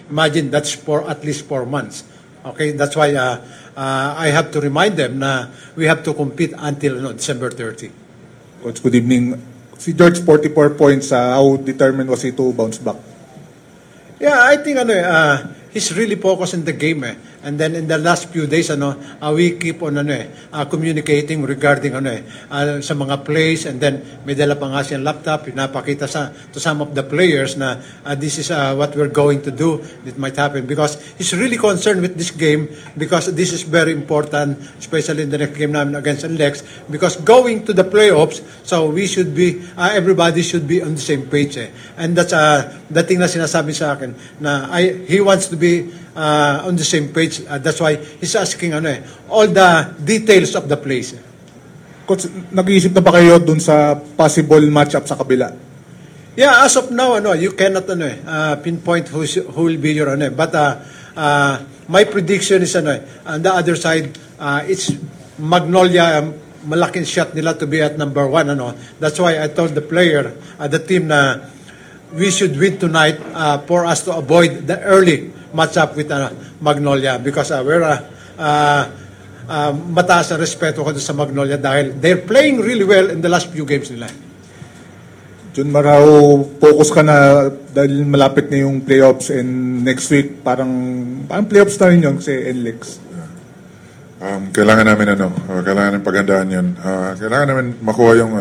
Imagine that's for at least 4 months. Okay, that's why I have to remind them na we have to compete until December 30. Coach, good evening. Si George, 44 points. How determined was he to bounce back? Yeah, I think he's really focused in the game And then in the last few days we keep on communicating regarding sa mga plays, and then may dala pa nga siyang laptop, pinapakita to some of the players na this is what we're going to do. It might happen because he's really concerned with this game because this is very important, especially in the next game namin against NLEX, because going to the playoffs, so we should be everybody should be on the same page And that's the thing na sinasabi sa akin na he wants to be on the same page. That's why he's asking all the details of the plays. Coach, nag-iisip na ba kayo dun sa possible matchup sa kabila? Yeah, as of now, you cannot pinpoint who will be your but my prediction is on the other side, it's Magnolia. Malaking shot nila to be at number 1. That's why I told the player, the team na we should win tonight for us to avoid the early matchup with Magnolia because we're mataas na respeto ko sa Magnolia dahil they're playing really well in the last few games nila. Jun Marao, focus ka na dahil malapit na yung playoffs and next week parang playoffs na rin yun kasi NLEX. Kailangan namin kailangan namin pagandaan yun. Kailangan namin makuha yung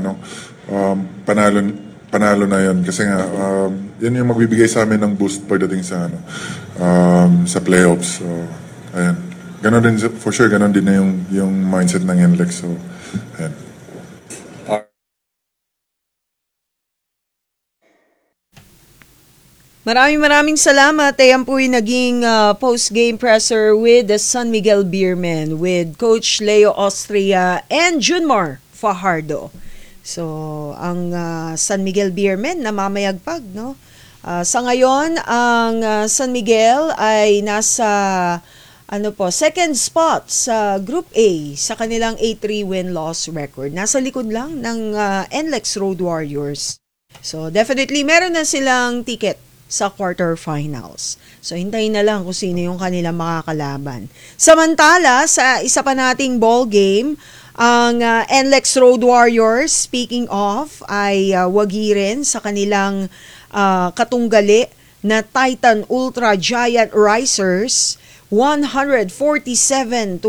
panalo na yun kasi nga yun yung magbibigay sa amin ng boost pagdating sa sa playoffs. So ayan. Ganon din for sure, ganon din na yung mindset ng NLEX. So ayan. Maraming salamat. Ayan po yung naging post-game presser with the San Miguel Beermen with Coach Leo Austria and Junmar Fajardo. So, ang San Miguel Beermen namamayagpag, no? Sa ngayon, ang San Miguel ay nasa second spot sa Group A sa kanilang A3 win-loss record. Nasa likod lang ng NLEX Road Warriors. So, definitely meron na silang ticket sa quarterfinals. So, hintayin na lang kung sino yung kanilang makakalaban. Samantala, sa isa pa nating ball game, ang NLEX Road Warriors, speaking of, ay wagi rin sa kanilang katunggali na Titan Ultra Giant Risers, 147-115.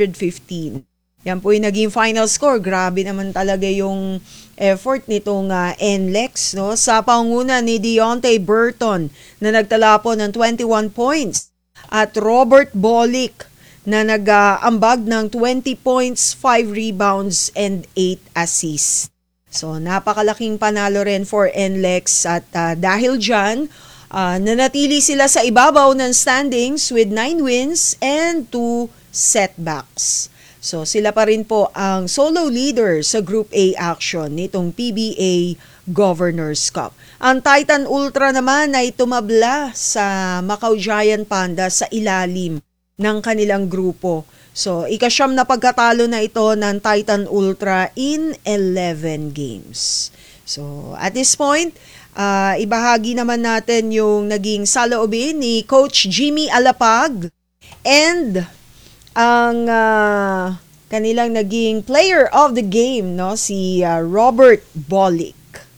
Yan po yung naging final score. Grabe naman talaga yung effort nitong NLEX, no? Sa panguna ni Deontay Burton na nagtala po ng 21 points at Robert Bolick na nag-ambag ng 20 points, 5 rebounds, and 8 assists. So, napakalaking panalo rin for NLEX at dahil dyan, nanatili sila sa ibabaw ng standings with 9 wins and 2 setbacks. So, sila pa rin po ang solo leader sa Group A action nitong PBA Governors Cup. Ang Titan Ultra naman ay tumabla sa Macau Giant Panda sa ilalim ng kanilang grupo. So, ikasyam na pagkatalo na ito ng Titan Ultra in 11 games. So, at this point, ibahagi naman natin yung naging saloobin ni Coach Jimmy Alapag and ang kanilang naging player of the game, no, si Robert Bolick.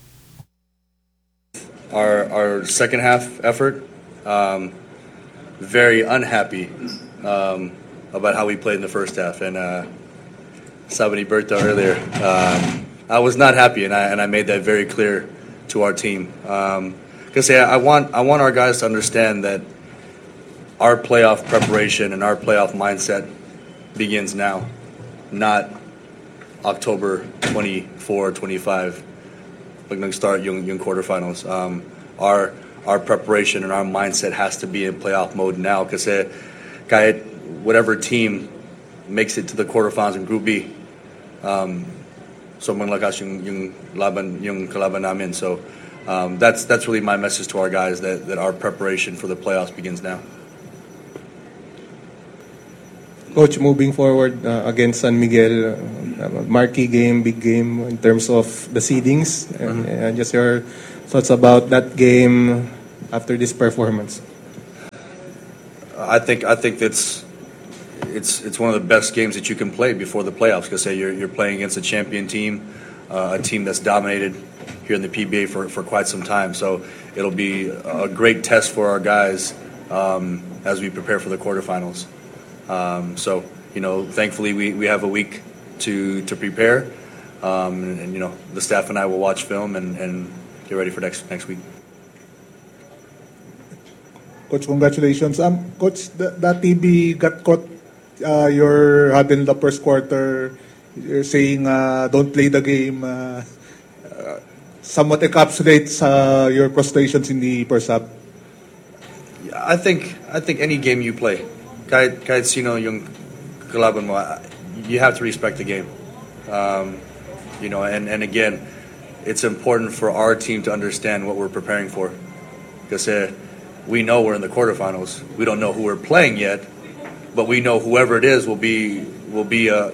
Our second half effort, very unhappy about how we played in the first half, and sabi ni Berto earlier, I was not happy, and I made that very clear to our team, because I want our guys to understand that our playoff preparation and our playoff mindset begins now, not October 24, 25 pag nag-start yung quarterfinals. Our preparation and our mindset has to be in playoff mode now kasi kahit whatever team makes it to the quarterfinals in Group B, so malakas yung kalaban namin. So that's really my message to our guys, that our preparation for the playoffs begins now. Coach, moving forward against San Miguel, marquee game, big game in terms of the seedings, and just your thoughts about that game after this performance. I think that's it's one of the best games that you can play before the playoffs because you're playing against a champion team, a team that's dominated here in the PBA for quite some time. So it'll be a great test for our guys as we prepare for the quarterfinals. So thankfully we have a week to prepare, and the staff and I will watch film and get ready for next week. Coach, congratulations. Coach, the TV got caught your huddle in the first quarter. You're saying don't play the game. Somewhat encapsulates your frustrations in the first half. I think any game you play, kahit sino yung kalaban mo, you have to respect the game. And again, it's important for our team to understand what we're preparing for. Because we know we're in the quarterfinals. We don't know who we're playing yet, but we know whoever it is will be a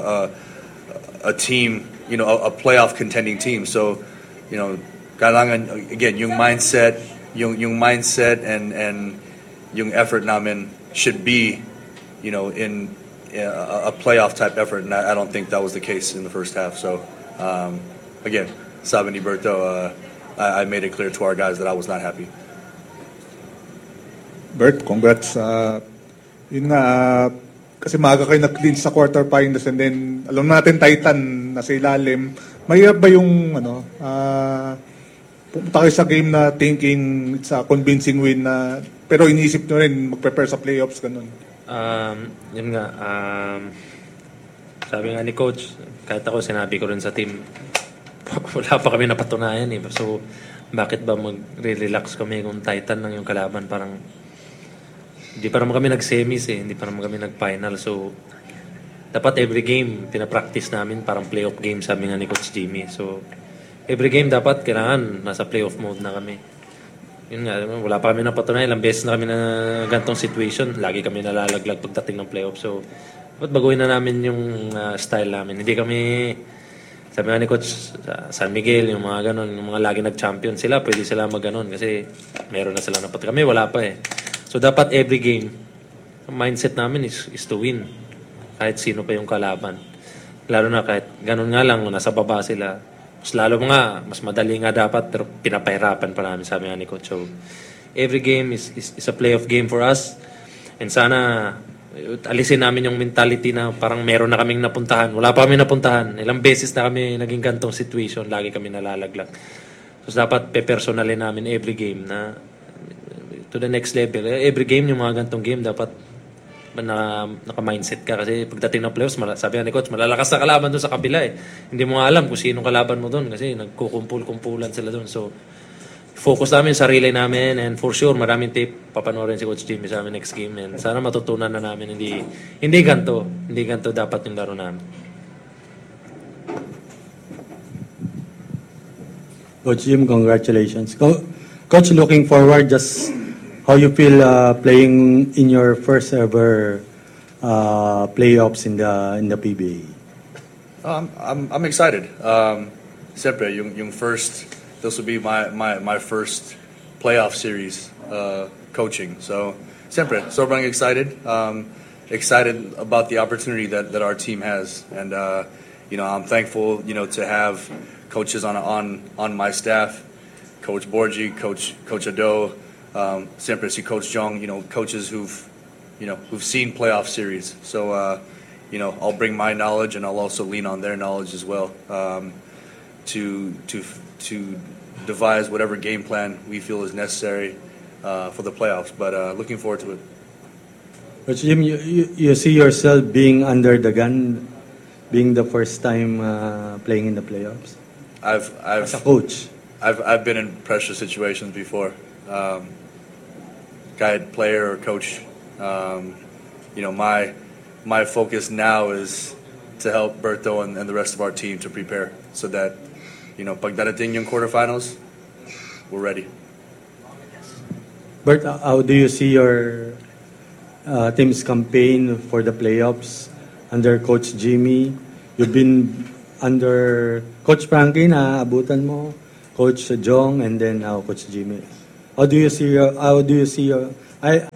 team, a playoff contending team. So, kailangan again yung mindset and yung effort namin should be, in a playoff type effort, and I don't think that was the case in the first half. So, again, sabi ni Berto, I made it clear to our guys that I was not happy. Bert, congrats. Yun nga, kasi maaga kayo nag-clinch sa quarterfinals and then, alam natin Titan nasa ilalim. Mahirap ba yung, pumunta kayo sa game na thinking it's a convincing win na, pero iniisip nyo rin mag-prepare sa playoffs, ganun? Yun nga, sabi nga ni Coach, kahit ako sinabi ko rin sa team, wala pa kami napatunayan eh. So, bakit ba mag-relax kami kung Titan lang yung kalaban? Parang, hindi pa naman kami nag-semis eh. Hindi pa naman kami nag-final. So, dapat every game, pinapractice namin parang playoff game, sabi nga ni Coach Jimmy. So, every game dapat kailangan nasa playoff mode na kami. Yun nga, wala pa kami napatunayan. Ilang beses na kami na gantong situation. Lagi kami nalalaglag pagdating ng playoff. So, dapat baguhin na namin yung style namin. Hindi kami, sabi nga ni Coach San Miguel, yung mga ganon, yung mga lagi nag-champion sila, pwede sila mag-ganon kasi meron na sila napat. Kami wala pa eh. So, dapat every game, ang mindset namin is to win. Kahit sino pa yung kalaban. Lalo na kahit ganon nga lang, nasa baba sila. Mas lalo nga, mas madali nga dapat, pero pinapahirapan pa namin, sabi nga ni Coach. So, every game is a playoff game for us. And sana, alisin namin yung mentality na parang meron na kaming napuntahan. Wala pa kami napuntahan. Ilang beses na kami naging gantong situation, lagi kami nalalaglag. So, dapat pe-personalin namin every game na to the next level. Every game, yung mga gantong game, dapat naka-mindset ka. Kasi pagdating ng playoffs, sabi nga ni Coach, malalakas na kalaban doon sa kabila eh. Hindi mo nga alam kung sinong kalaban mo doon kasi nagkukumpul-kumpulan sila doon. So, focus namin sa relay namin and for sure, maraming tape papanoorin si Coach Jimmy sa amin next game. And sana matutunan na namin, hindi ganito dapat yung laro namin. Coach Jim, congratulations. Coach, looking forward, just how you feel playing in your first ever playoffs in the PBA? I'm excited. Siyempre, yung first, this will be my first playoff series coaching. So, siyempre, sobrang excited. Excited about the opportunity that our team has, and I'm thankful to have coaches on my staff, Coach Borgi, Coach Ado. Siyempre si Coach Jong, coaches who've seen playoff series. So, I'll bring my knowledge and I'll also lean on their knowledge as well to devise whatever game plan we feel is necessary for the playoffs. But looking forward to it. Coach Jim, you see yourself being under the gun, being the first time playing in the playoffs? As a coach, I've been in pressure situations before. Guide player or coach, my focus now is to help Berto and the rest of our team to prepare so that, pag darating yung quarterfinals, we're ready. Bert, how do you see your team's campaign for the playoffs under Coach Jimmy? You've been under Coach Frankie na abutan mo, Coach Jong, and then now Coach Jimmy. How do you see your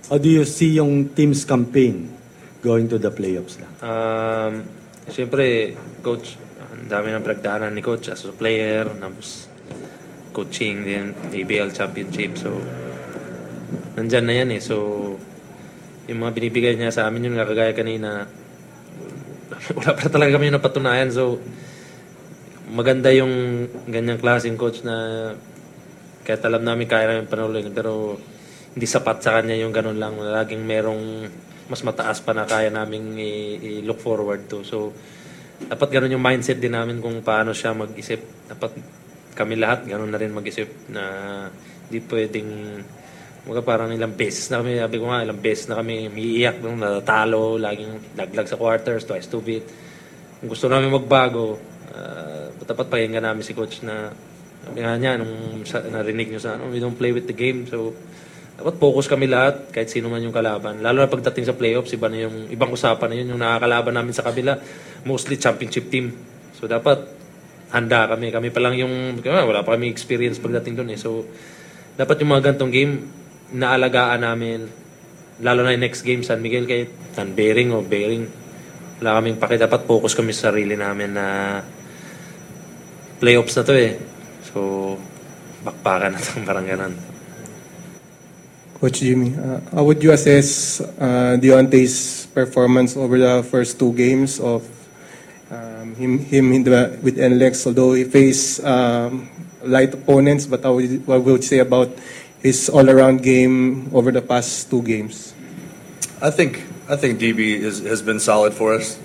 How do you see yung team's campaign going to the playoffs na? Siyempre, coach, ang dami ng pinagdaanan ni coach as a player, tapos coaching din, ABL Championship. So, nandyan na yan eh. So, yung mga binibigay niya sa amin, yung kagaya kanina, wala pa talaga kami yung napatunayan. So, maganda yung ganyang klaseng coach na kahit alam namin kaya namin panulin, pero hindi sapat sa kanya yung ganun lang. Laging merong mas mataas pa na kaya namin i-look forward to. So, dapat ganun yung mindset din namin kung paano siya mag-isip. Dapat kami lahat ganun na rin mag-isip na hindi pwedeng parang ilang beses na kami, sabi ko nga, ilang beses na kami umiiyak nung natatalo, laging laglag sa quarters, twice to beat. Kung gusto namin magbago, dapat pakinggan namin si coach na sabi nga niya, nung narinig nyo sa we don't play with the game. So, dapat focus kami lahat, kahit sino man yung kalaban. Lalo na pagdating sa playoffs, iba na yung ibang usapan na yun, yung nakakalaban namin sa kabila, mostly championship team. So, dapat handa kami. Kami pa lang yung, wala pa kami experience pagdating doon eh. So, dapat yung mga gantong game, naalagaan namin, lalo na yung next game, San Miguel, kahit San Bering o Bering. Wala kaming dapat focus kami sa sarili namin na playoffs na to eh. So, bakbakan na to, parang ganun. Coach Jimmy, how would you assess Deontay's performance over the first two games of him with NLEX, although he faced light opponents, but what would you say about his all-around game over the past two games? I think DB has been solid for us.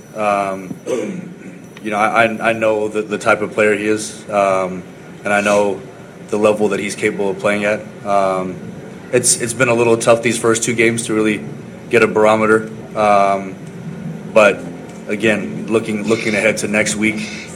I know the type of player he is, and I know the level that he's capable of playing at. It's been a little tough these first two games to really get a barometer, but again, looking ahead to next week,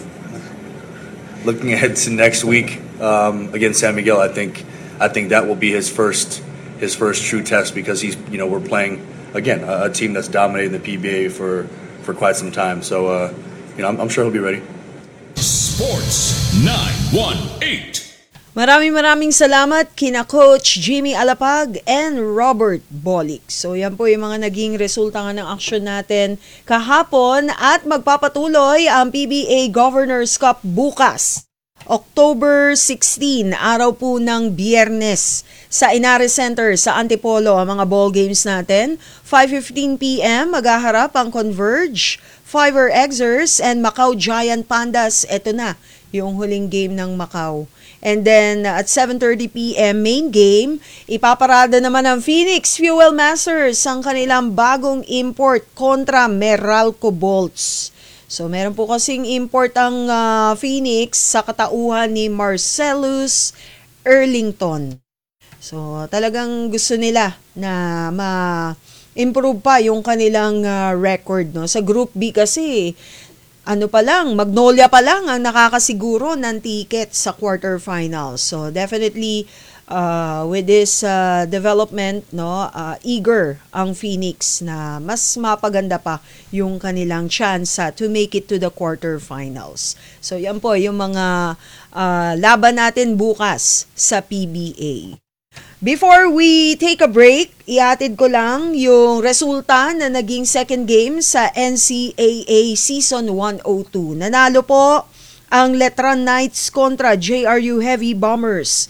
against San Miguel, I think that will be his first true test, because we're playing again a team that's dominated the PBA for quite some time. So I'm sure he'll be ready. Sports 918. Maraming salamat kina Coach Jimmy Alapag and Robert Bolick. So yan po yung mga naging resulta nga ng aksyon natin kahapon, at magpapatuloy ang PBA Governors Cup bukas. October 16, araw po ng Biyernes, sa Inares Center sa Antipolo ang mga ball games natin. 5:15 p.m. maghaharap ang Converge, Fiver Exers, and Macau Giant Pandas. Ito na yung huling game ng Macau. And then at 7:30 p.m. main game, ipaparada naman ng Phoenix Fuel Masters ang kanilang bagong import kontra Meralco Bolts. So meron po kasing import ang Phoenix sa katauhan ni Marcellus Erlington. So talagang gusto nila na ma-improve pa yung kanilang record, no? Sa Group B kasi Magnolia pa lang ang nakakasiguro ng ticket sa quarterfinals. So definitely with this development, eager ang Phoenix na mas mapaganda pa yung kanilang chance to make it to the quarterfinals. So yan po yung mga laban natin bukas sa PBA. Before we take a break, iatid ko lang yung resulta na naging second game sa NCAA Season 102. Nanalo po ang Letran Knights kontra JRU Heavy Bombers,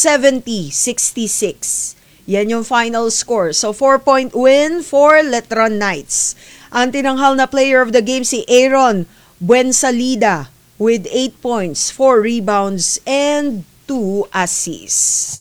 70-66. Yan yung final score. So 4-point win for Letran Knights. Ang tinanghal na player of the game si Aaron Buensalida with 8 points, 4 rebounds, and 2 assists.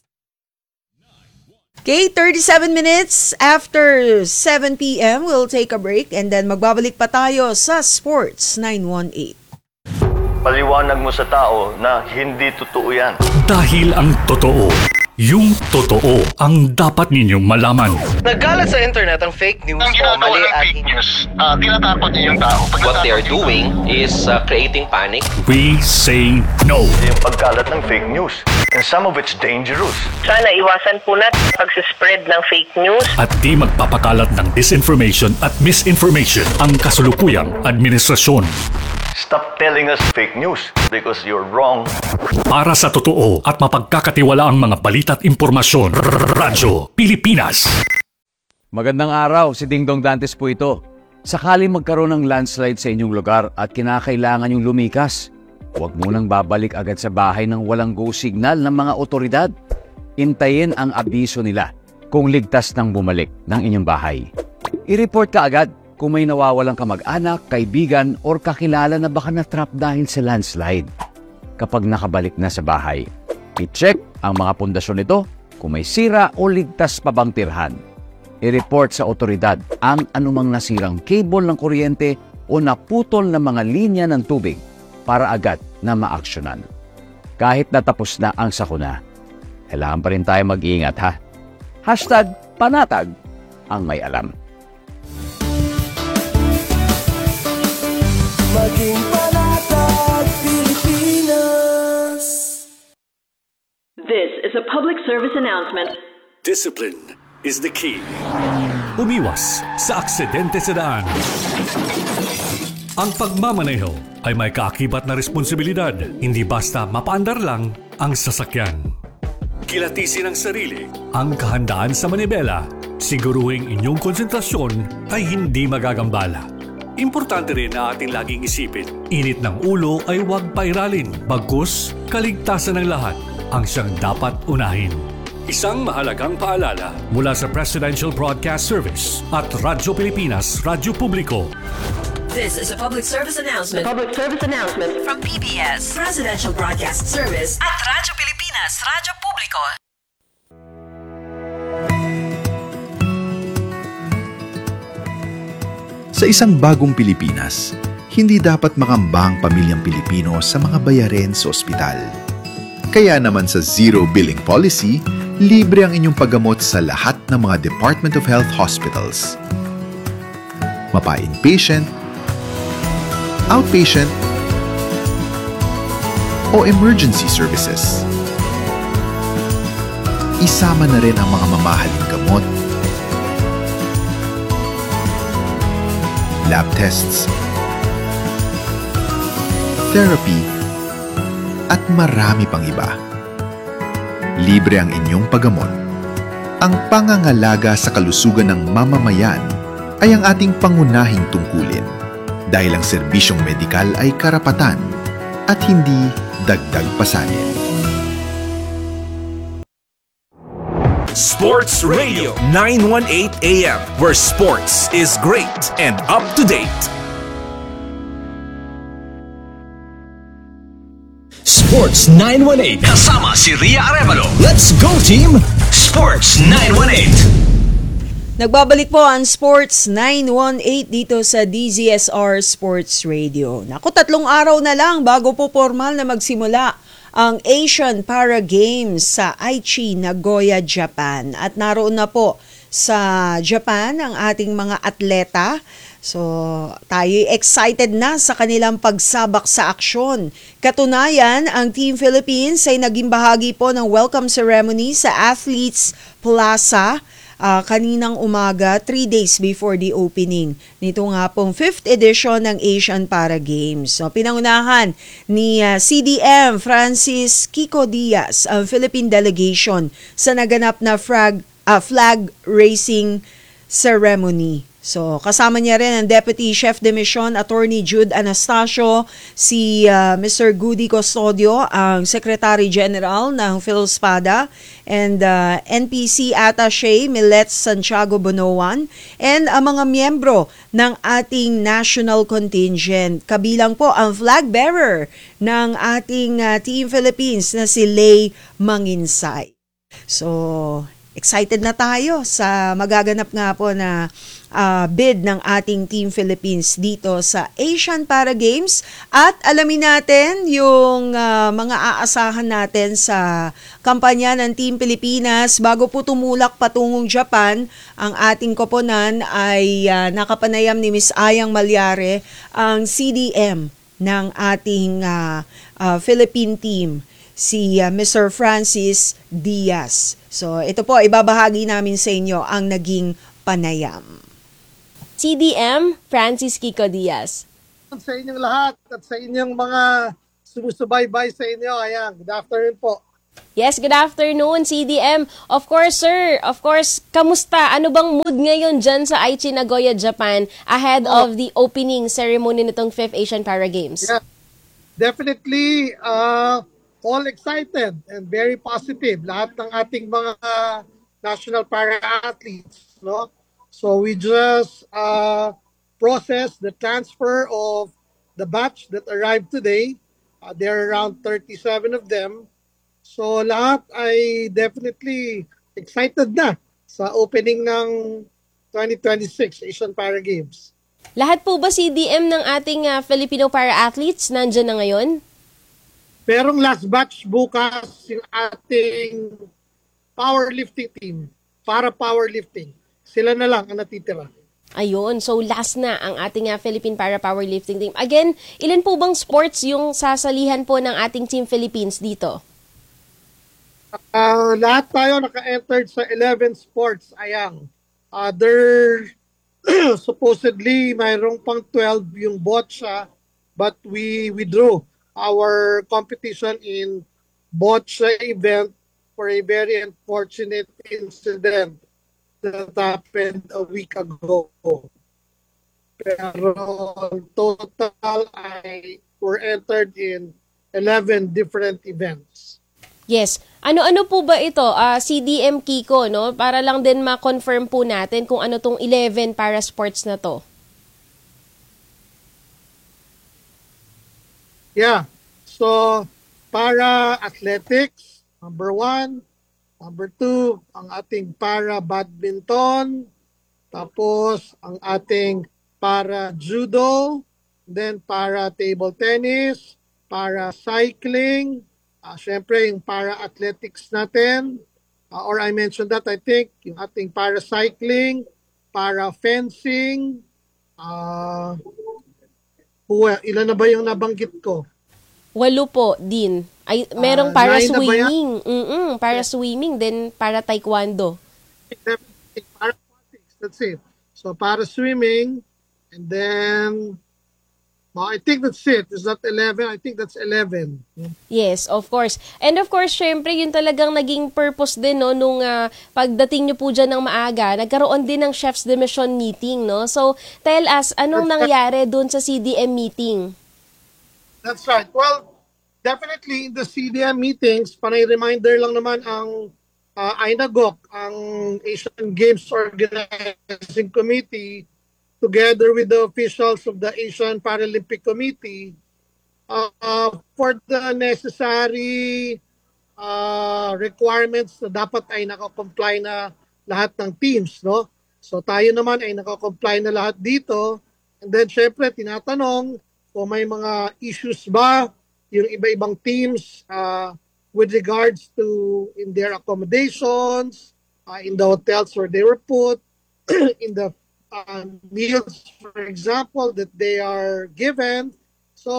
Okay, 37 minutes after 7 p.m. We'll take a break and then magbabalik pa tayo sa Sports 918. Paliwanag mo sa tao na hindi totoo yan. Dahil ang totoo, yung totoo ang dapat ninyong malaman. Nagkalat sa internet ang fake news o mali at fake news. Tinatapon niyo yung tao. What they are doing is creating panic. We say no. Yung pagkalat ng fake news. And some of it's dangerous. Sana iwasan po natin pag-spread ng fake news. At di magpapakalat ng disinformation at misinformation ang kasulukuyang administrasyon. Stop telling us fake news because you're wrong. Para sa totoo at mapagkakatiwalaang mga balita at impormasyon, Radyo Pilipinas. Magandang araw, si Dingdong Dantes po ito. Sakali magkaroon ng landslide sa inyong lugar at kinakailangan yung lumikas, huwag munang babalik agad sa bahay ng walang go signal ng mga otoridad. Intayin ang abiso nila kung ligtas nang bumalik ng inyong bahay. I-report ka agad kung may nawawalang kamag-anak, kaibigan, or kakilala na baka na-trap dahil sa landslide. Kapag nakabalik na sa bahay, i-check ang mga pundasyon nito kung may sira o ligtas pa bang tirhan. I-report sa otoridad ang anumang nasirang cable ng kuryente o naputol na mga linya ng tubig para agad na maaksyonan. Kahit natapos na ang sakuna, kailangan pa rin tayo mag-iingat ha. #panatag ang may alam. Maging panatag Pilipinas. This is a public service announcement. Discipline is the key. Umiwas sa aksidente sa daan. Ang pagmamaneho ay may kaakibat na responsibilidad, hindi basta mapaandar lang ang sasakyan. Kilatisin ang sarili, ang kahandaan sa manibela, siguruhing inyong konsentrasyon ay hindi magagambala. Importante rin na ating laging isipin, init ng ulo ay huwag pairalin, bagkus kaligtasan ng lahat ang siyang dapat unahin. Isang mahalagang paalala mula sa Presidential Broadcast Service at Radyo Pilipinas, Radyo Publiko. This is a public service announcement. Public service announcement from PBS, Presidential Broadcast Service at Radyo Pilipinas, Radyo Publiko. Sa isang bagong Pilipinas, hindi dapat makamba ang pamilyang Pilipino sa mga bayarin sa ospital. Kaya naman sa Zero Billing Policy, libre ang inyong paggamot sa lahat ng mga Department of Health hospitals. Mapa-inpatient, outpatient, o emergency services. Isama na rin ang mga mamahaling gamot, lab tests, therapy, at marami pang iba. Libre ang inyong paggamot. Ang pangangalaga sa kalusugan ng mamamayan ay ang ating pangunahing tungkulin dahil ang serbisyong medikal ay karapatan at hindi dagdag pasanin. Sports Radio 918 AM, where sports is great and up to date. Sports 918 kasama si Ria Arevalo. Let's go team! Sports 918. Nagbabalik po ang Sports 918 dito sa DZSR Sports Radio. Naku, 3 araw na lang bago po formal na magsimula ang Asian Para Games sa Aichi, Nagoya, Japan. At naroon na po sa Japan ang ating mga atleta. So, tayo excited na sa kanilang pagsabak sa aksyon. Katunayan, ang Team Philippines ay naging bahagi po ng welcome ceremony sa Athletes Plaza kaninang umaga, 3 days before the opening. Nito nga pong 5th edition ng Asian Para Games. So, pinangunahan ni CDM Francis Kiko Diaz ang Philippine delegation sa naganap na flag raising ceremony. So, kasama niya rin ang Deputy Chef de Mission, Attorney Jude Anastasio, si Mr. Goody Custodio, ang Secretary General ng PhilSpada, and NPC Attaché Milet Santiago Bonoan, and ang mga miyembro ng ating national contingent. Kabilang po ang flag bearer ng ating Team Philippines na si Lay Manginsay. So, excited na tayo sa magaganap nga po na bid ng ating Team Philippines dito sa Asian Para Games, at alamin natin yung mga aasahan natin sa kampanya ng Team Pilipinas. Bago po tumulak patungong Japan, ang ating koponan ay nakapanayam ni Miss Ayang Malyare, ang CDM ng ating Philippine team, si Mr. Francis Diaz. So ito po, ibabahagi namin sa inyo ang naging panayam. CDM Francis Kiko Diaz. Sa inyong lahat at sa inyong mga sumusubaybay sa inyo. Ayan, good afternoon po. Yes, good afternoon, CDM. Of course, sir. Of course, kamusta? Ano bang mood ngayon dyan sa Aichi, Nagoya, Japan ahead of the opening ceremony nitong 5th Asian Para Games? Yeah, definitely all excited and very positive. Lahat ng ating mga national para-athletes, no? So we just processed the transfer of the batch that arrived today. There are around 37 of them. So lahat ay definitely excited na sa opening ng 2026 Asian Para Games. Lahat po ba CDM ng ating Filipino para-athletes nandyan na ngayon? Merong last batch bukas yung ating powerlifting team, para powerlifting. Sila na lang ang natitira. Ayun, so last na ang ating Philippine Para Powerlifting Team. Again, ilan po bang sports yung sasalihan po ng ating Team Philippines dito? Lahat tayo naka-entered sa 11 sports, Ayang. There supposedly mayroong pang 12 yung boccia, but we withdrew our competition in boccia event for a very unfortunate incident that happened a week ago. Pero total ay were entered in 11 different events. Yes. Ano-ano po ba ito? CDM Kiko, no? Para lang din ma-confirm po natin kung ano tong 11 para sports na to. Yeah. So, para athletics, number 1. Number 2, ang ating para badminton. Tapos, ang ating para judo. Then, para table tennis. Para cycling. Siyempre, yung para-athletics natin, or I mentioned that, I think, yung ating para-cycling, para-fencing, ilan na ba yung nabanggit ko? 8 po din. Ay, merong para 9 na ba yan? swimming. Para swimming, then para taekwondo. Para athletics, that's it. So, para swimming, and then, I think that's it. Is that 11? I think that's 11. Yes, of course. And of course, syempre, yun talagang naging purpose din, no, nung pagdating nyo po dyan ng maaga, nagkaroon din ng Chef's Demission meeting, no? So, tell us, anong nangyari dun sa CDM meeting? That's right. Well, definitely in the CDM meetings, panay reminder lang naman ang INAGOC, ang Asian Games Organizing Committee, together with the officials of the Asian Paralympic Committee, for the necessary requirements na dapat ay nakakomply na lahat ng teams, no? So tayo naman ay nakakomply na lahat dito. And then syempre tinatanong kung may mga issues ba yung iba-ibang teams with regards to in their accommodations, in the hotels where they were put, in the meals, for example, that they are given. So,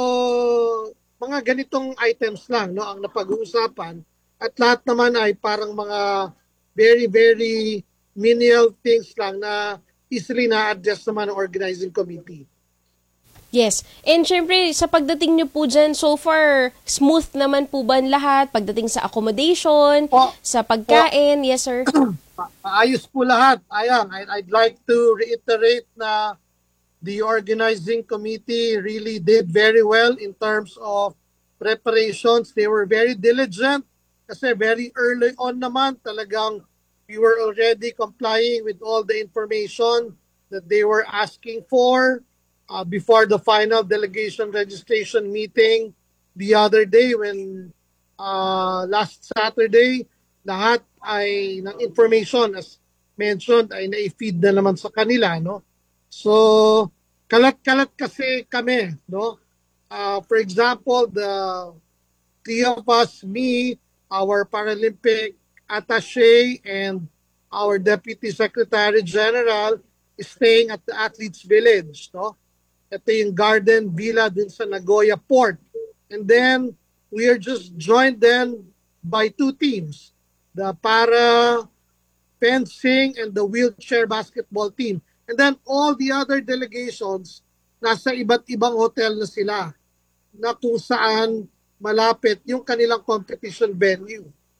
mga ganitong items lang, no, ang napag-uusapan. At lahat naman ay parang mga very, very menial things lang na easily na-address naman ng organizing committee. Yes. And syempre, sa pagdating nyo po dyan, so far, smooth naman po ba lahat? Pagdating sa accommodation, sa pagkain, yes sir? Ayos po lahat. Ayan, I'd like to reiterate na the organizing committee really did very well in terms of preparations. They were very diligent kasi very early on naman talagang we were already complying with all the information that they were asking for before the final delegation registration meeting the other day when last Saturday, lahat ay ng information as mentioned ay na-feed na naman sa kanila, no? So kalat-kalat kasi kami, no? For example, the three of us, me, our Paralympic attaché, and our Deputy Secretary General is staying at the Athletes Village, no? Ito yung Garden Villa dun sa Nagoya Port. And then we are just joined then by 2 teams. The para fencing and the wheelchair basketball team. And then all the other delegations, nasa iba't ibang hotel na sila na kung saan malapit yung kanilang competition venue.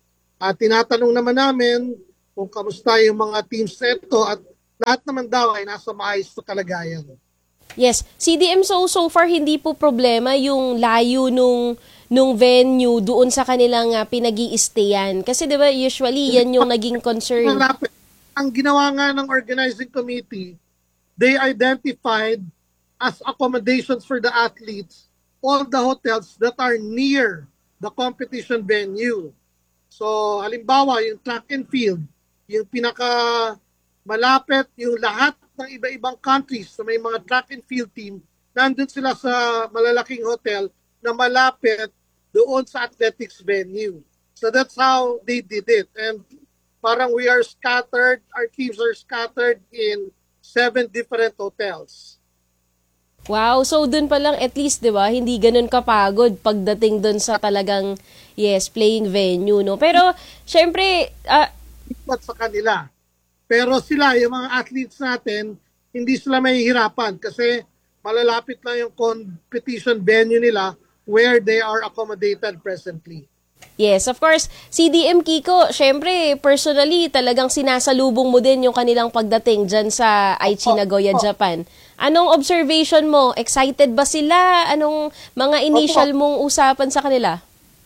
At tinatanong naman namin kung kamusta yung mga teams na ito at lahat naman daw ay nasa maayos na kalagayan. Yes, CDM, so far hindi po problema yung layo nung venue doon sa kanilang pinag-i-stayan. Kasi 'di ba usually yan yung naging concern. Malapit. Ang ginawa nga ng organizing committee, they identified as accommodations for the athletes all the hotels that are near the competition venue. So, halimbawa, yung track and field, yung pinaka malapit, yung lahat ng iba-ibang countries na may mga track and field team, nandun sila sa malalaking hotel na malapit doon sa athletics venue. So that's how they did it. And parang we are scattered, our teams are scattered in 7 different hotels. Wow, so dun pa lang at least 'di ba, hindi ganoon kapagod pagdating dun sa talagang playing venue, no. Pero syempre sa kanila. Pero sila, yung mga athletes natin, hindi sila mahihirapan kasi malalapit lang yung competition venue nila where they are accommodated presently. Yes, of course. CDM Kiko, syempre, personally, talagang sinasalubong mo din yung kanilang pagdating dyan sa Aichi Nagoya, Japan. Anong observation mo? Excited ba sila? Anong mga initial mong usapan sa kanila?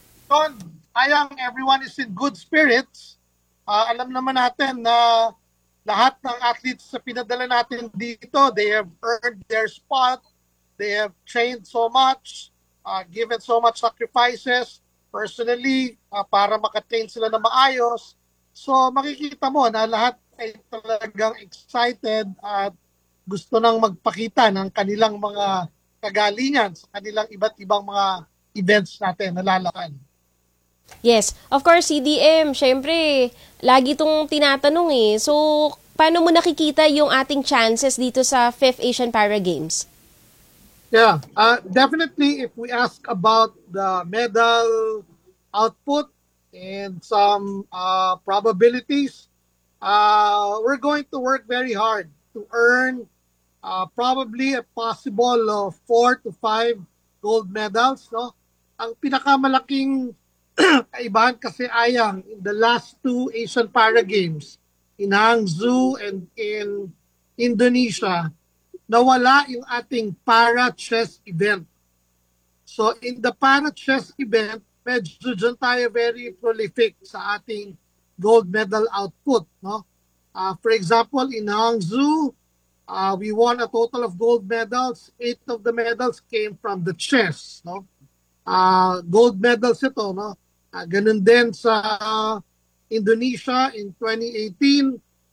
Everyone is in good spirits. Alam naman natin na lahat ng athletes sa pinadala natin dito, they have earned their spot. They have trained so much, given so much sacrifices. Personally, para makatrain sila na maayos. So makikita mo na lahat ay talagang excited at gusto nang magpakita ng kanilang mga kagalingan sa kanilang iba't ibang mga events natin na lalakan. Yes, of course, CDM, syempre, lagi itong tinatanong So, paano mo nakikita yung ating chances dito sa 5th Asian Para Games? Yeah, definitely if we ask about the medal output and some probabilities, we're going to work very hard to earn probably a possible 4 to 5 gold medals. No? Ang pinakamalaking kaibahan kasi in the last 2 Asian Para Games, in Hangzhou and in Indonesia, nawala yung ating para-chess event. So in the para-chess event, medyo dyan tayo very prolific sa ating gold medal output. No? For example, in Hangzhou, we won a total of gold medals. 8 of the medals came from the chess. No? Gold medals ito. No? Ganun din sa Indonesia in 2018.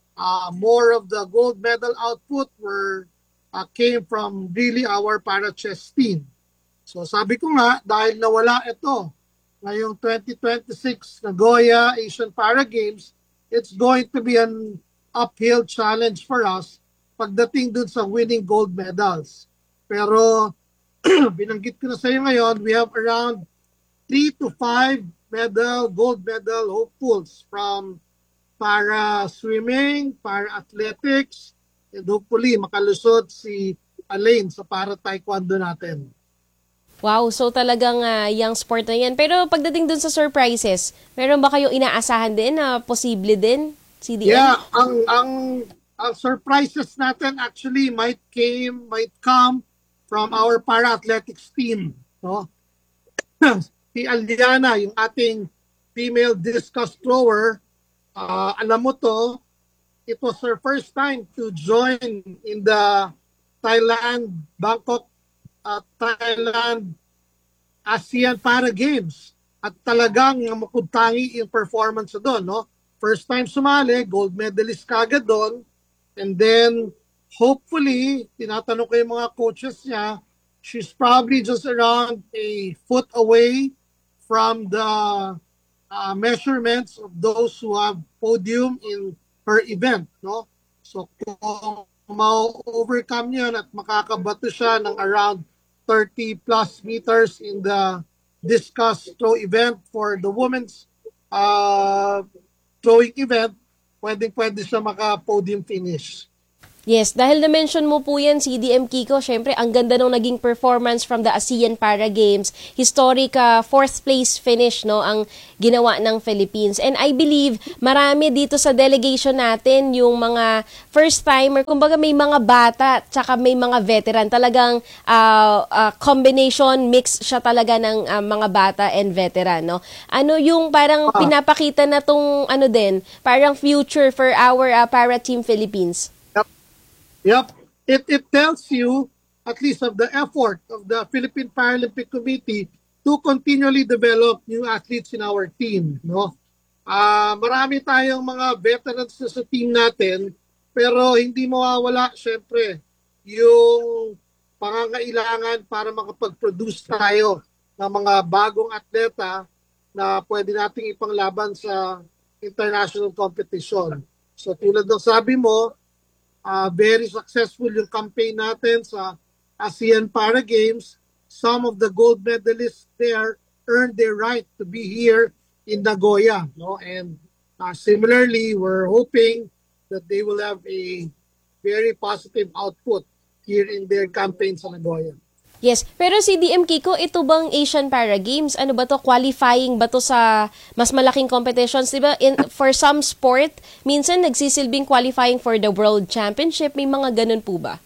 More of the gold medal output came from really our para-chess team. So sabi ko nga, dahil nawala ito ngayong 2026 Nagoya Asian Para Games, it's going to be an uphill challenge for us pagdating dun sa winning gold medals. Pero binanggit ko na sa iyo ngayon, we have around 3 to 5 gold medal hopefuls from para swimming, para athletics, and hopefully makalusot si Alain sa para taekwondo natin. Wow, so talagang yung sport na yan. Pero pagdating dun sa surprises, meron ba kayong inaasahan din na posible din, CDM? Yeah, ang surprises natin actually might come from our para-athletics team. No? Si Aliana, yung ating female discus thrower, alam mo to, it was her first time to join in the Bangkok Thailand ASEAN Para Games. At talagang makudtangi yung performance doon. No? First time sumali, gold medalist kagad doon. And then, hopefully, tinatanong ko yung mga coaches niya, she's probably just around a foot away from the measurements of those who have podium in her event, no? So kung ma-overcome yun at makakabato siya ng around 30 plus meters in the discus throw event for the women's throwing event, pwede siya maka-podium finish. Yes, dahil na-mention mo po yan, CDM Kiko, syempre ang ganda nung naging performance from the ASEAN Para Games. Historic fourth place finish no ang ginawa ng Philippines. And I believe marami dito sa delegation natin yung mga first timer, kumbaga may mga bata tsaka may mga veteran. Talagang combination mix siya talaga ng mga bata and veteran, no. Ano yung parang pinapakita na tong ano din, parang future for our para team Philippines. Yep. It tells you at least of the effort of the Philippine Paralympic Committee to continually develop new athletes in our team, no? Marami tayong mga veterans sa team natin, pero hindi mawawala syempre yung pangangailangan para makapag-produce tayo ng mga bagong atleta na pwede nating ipanglaban sa international competition. So tulad ng sabi mo, very successful yung campaign natin sa ASEAN Para Games. Some of the gold medalists there earned their right to be here in Nagoya, no? And similarly, we're hoping that they will have a very positive output here in their campaign sa Nagoya. Yes, pero si DM Kiko, ito bang Asian Para Games? Ano ba to? Qualifying ba to sa mas malaking competitions? Diba? For some sport, minsan nagsisilbing qualifying for the World Championship. May mga ganun po ba?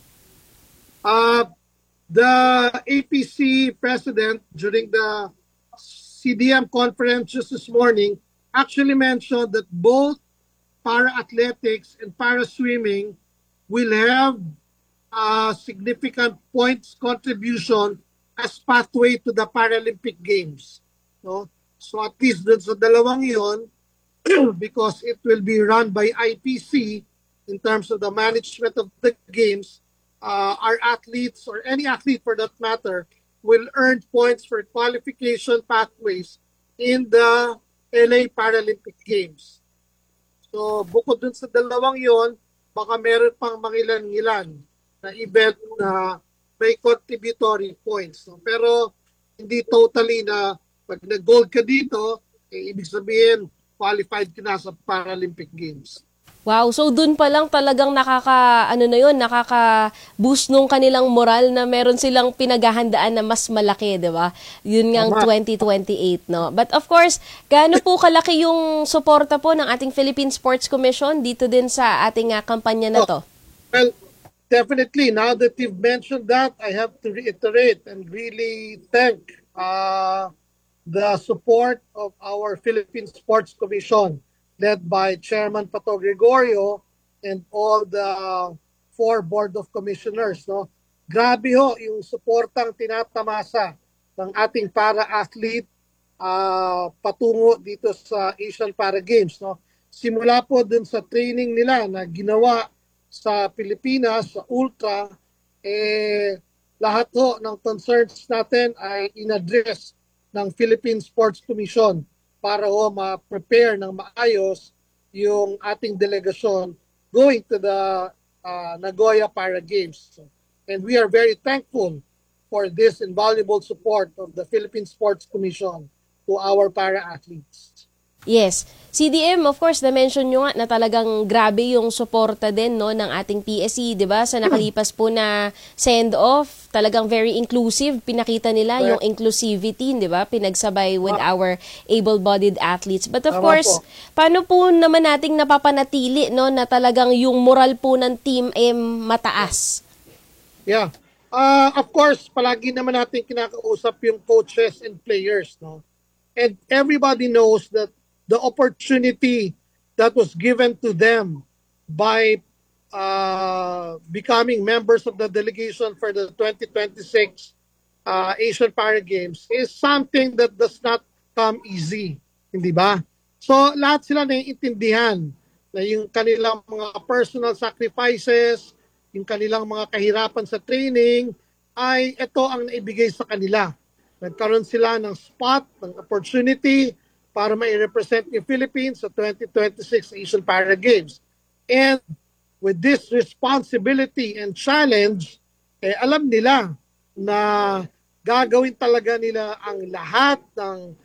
The APC president during the CDM conference just this morning actually mentioned that both para-athletics and para-swimming will have significant points contribution as pathway to the Paralympic Games. No? So at least dun sa dalawang yon, because it will be run by IPC in terms of the management of the games, our athletes or any athlete for that matter will earn points for qualification pathways in the LA Paralympic Games. So bukod dun sa dalawang yon, baka meron pang mangilan-ngilan na event na may contributory points. No? Pero hindi totally na pag nag-gold ka dito, ibig sabihin qualified ka na sa Paralympic Games. Wow, so dun pa lang talagang nakaka-boost nung kanilang moral na meron silang pinaghahandaan na mas malaki, di ba? Yun ngang 2028, no? But of course, gaano po kalaki yung suporta po ng ating Philippine Sports Commission dito din sa ating kampanya na to? Well, definitely, now that you've mentioned that, I have to reiterate and really thank the support of our Philippine Sports Commission led by Chairman Pato Gregorio and all the 4 Board of Commissioners. No? Grabe ho yung suportang tinatamasa ng ating para-athlete patungo dito sa Asian Para Games. No? Simula po dun sa training nila na ginawa sa Pilipinas, sa Ultra, lahat ho ng concerns natin ay in-address ng Philippine Sports Commission para ho ma-prepare ng maayos yung ating delegasyon going to the Nagoya Para Games. And we are very thankful for this invaluable support of the Philippine Sports Commission to our para-athletes. Yes. CDM, of course, na-mention nyo nga na talagang grabe yung suporta din no, ng ating PSC, di ba? Sa nakalipas po na send-off, talagang very inclusive. Pinakita nila yung inclusivity, di ba? Pinagsabay with our able-bodied athletes. But of course, paano po naman nating napapanatili no, na talagang yung moral po ng team ay mataas? Yeah. Of course, palagi naman natin kinakausap yung coaches and players. No? And everybody knows that the opportunity that was given to them by becoming members of the delegation for the 2026 Asian Para Games is something that does not come easy. Hindi ba? So lahat sila naiintindihan na yung kanilang mga personal sacrifices, yung kanilang mga kahirapan sa training, ay ito ang naibigay sa kanila. Nagkaroon sila ng spot, ng opportunity, para mai-represent yung Philippines sa 2026 Asian Para Games. And with this responsibility and challenge, alam nila na gagawin talaga nila ang lahat ng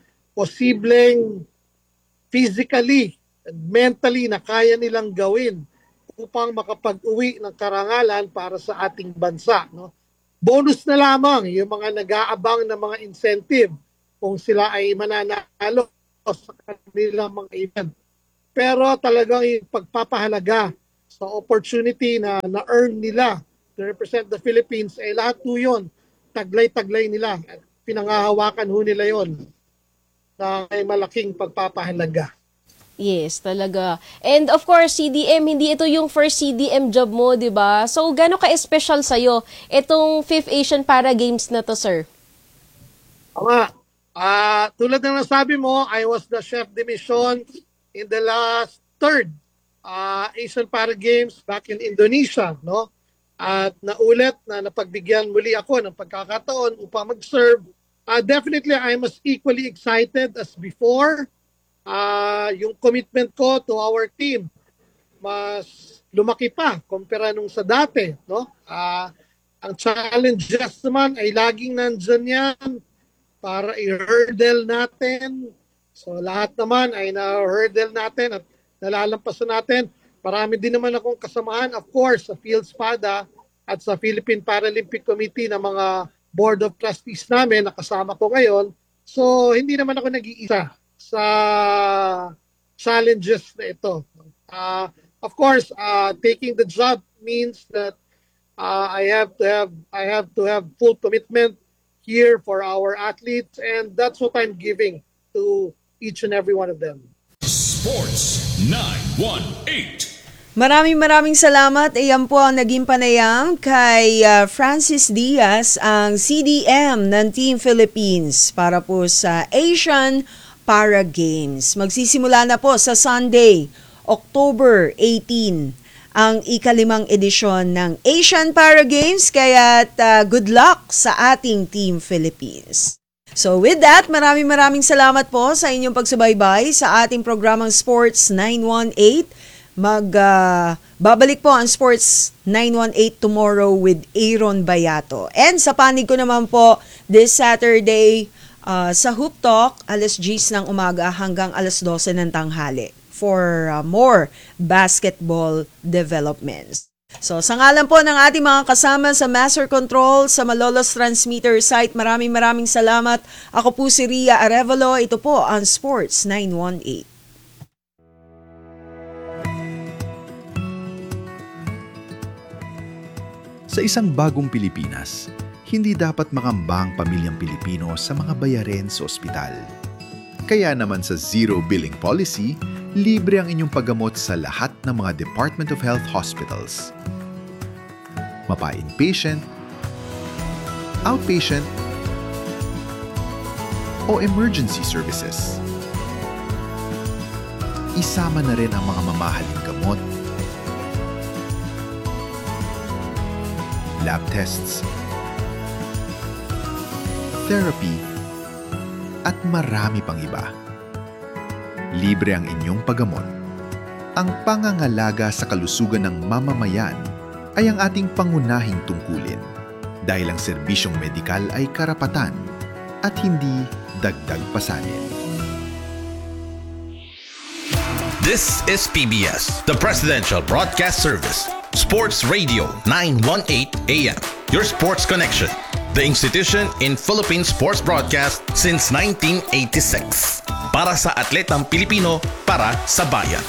posibleng physically and mentally na kaya nilang gawin upang makapag-uwi ng karangalan para sa ating bansa. No? Bonus na lamang yung mga nag-aabang na mga incentive kung sila ay mananalo sa kanilang mga event. Pero talagang yung pagpapahalaga sa opportunity na na-earn nila to represent the Philippines, eh lahat po yun, taglay-taglay nila. Pinangahawakan ho nila yun na may malaking pagpapahalaga. Yes, talaga. And of course, CDM, hindi ito yung first CDM job mo, di ba? So, gano'n ka-special sa'yo itong 5th Asian Para Games na to, sir? Tulad ng nasabi mo, I was the chef de mission in the last 3rd Asian Para Games back in Indonesia, no? At naulit na napagbigyan muli ako ng pagkakataon upang mag-serve. Definitely, I'm as equally excited as before. Yung commitment ko to our team mas lumaki pa kumpara nung sa dati, no? Ang challenges naman ay laging nandyan yan para i-hurdle natin. So lahat naman ay na-hurdle natin at nalalampasan natin. Marami din naman akong kasamahan, of course, sa PhilSPADA at sa Philippine Paralympic Committee na mga Board of Trustees namin na kasama ko ngayon. So hindi naman ako nag-iisa sa challenges na ito. Of course, taking the job means that I have to have full commitment here for our athletes, and that's what I'm giving to each and every one of them. Sports 918. Maraming salamat. Ayan po ang naging panayam kay Francis Diaz, ang CDM ng Team Philippines para po sa Asian Para Games. Magsisimula na po sa Sunday, October 18, ang ika-5 edisyon ng Asian Para Games. Kaya good luck sa ating Team Philippines. So with that, maraming salamat po sa inyong pagsubaybay sa ating programang Sports 918. Babalik po ang Sports 918 tomorrow with Aaron Bayato. And sa panig ko naman po this Saturday, sa Hoop Talk, alas 10 ng umaga hanggang alas 12 ng tanghali for more basketball developments. So, sa ngalan po ng ating mga kasama sa Master Control, sa Malolos Transmitter site, maraming salamat. Ako po si Ria Arevalo. Ito po ang Sports 918. Sa isang bagong Pilipinas, hindi dapat makambang pamilyang Pilipino sa mga bayarin sa ospital. Kaya naman sa Zero Billing Policy, libre ang inyong paggamot sa lahat ng mga Department of Health hospitals. Mapa-inpatient, outpatient, o emergency services. Isama na rin ang mga mamahaling gamot, lab tests, therapy, at marami pang iba. Libre ang inyong paggamot. Ang pangangalaga sa kalusugan ng mamamayan ay ang ating pangunahing tungkulin dahil ang serbisyong medikal ay karapatan at hindi dagdag pasanin. This is PBS, the Presidential Broadcast Service. Sports Radio 918 AM. Your sports connection. The institution in Philippine sports broadcast since 1986. Para sa atletang Pilipino, para sa bayan.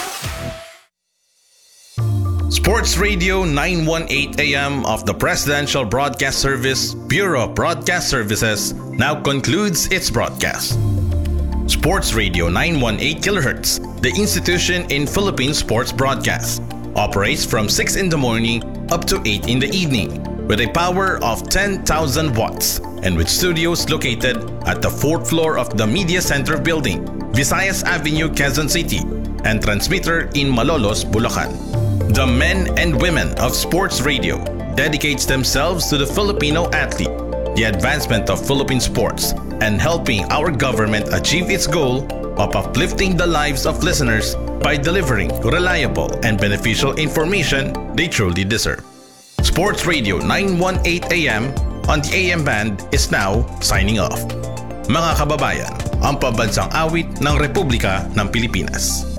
Sports Radio 918 AM of the Presidential Broadcast Service, Bureau of Broadcast Services, now concludes its broadcast. Sports Radio 918 kHz, the institution in Philippine sports broadcast, operates from 6 in the morning up to 8 in the evening with a power of 10,000 watts and with studios located at the 4th floor of the Media Center building, Visayas Avenue, Quezon City, and transmitter in Malolos, Bulacan. The men and women of Sports Radio dedicates themselves to the Filipino athlete, the advancement of Philippine sports, and helping our government achieve its goal of uplifting the lives of listeners by delivering reliable and beneficial information they truly deserve. Sports Radio 918 AM on the AM band is now signing off. Mga kababayan, ang pambansang awit ng Republika ng Pilipinas.